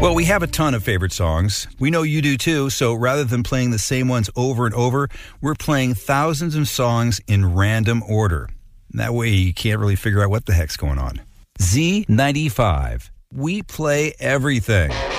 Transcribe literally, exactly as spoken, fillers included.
Well, we have a ton of favorite songs. We know you do too, so rather than playing the same ones over and over, we're playing thousands of songs in random order. That way you can't really figure out what the heck's going on. Z ninety-five. We play everything.